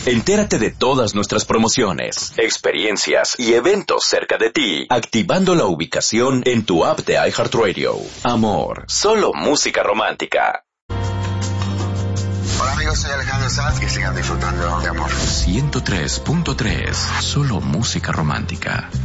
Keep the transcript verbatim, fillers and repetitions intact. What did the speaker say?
Entérate de todas nuestras promociones, experiencias y eventos cerca de ti, activando la ubicación en tu app de iHeartRadio. Amor, solo música romántica. Hola amigos, soy Alejandro Sanz y sigan disfrutando de Amor. ciento tres punto tres, solo música romántica.